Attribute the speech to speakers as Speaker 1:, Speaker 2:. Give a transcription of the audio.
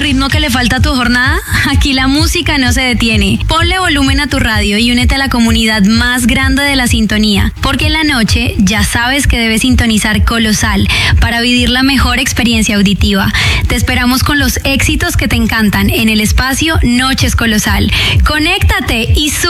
Speaker 1: ritmo que le falta a tu jornada? Aquí la música no se detiene. Ponle volumen a tu radio y únete a la comunidad más grande de la sintonía, porque en la noche ya sabes que debes sintonizar Colosal para vivir la mejor experiencia auditiva. Te esperamos con los éxitos que te encantan en el espacio Noches Colosal. Conéctate y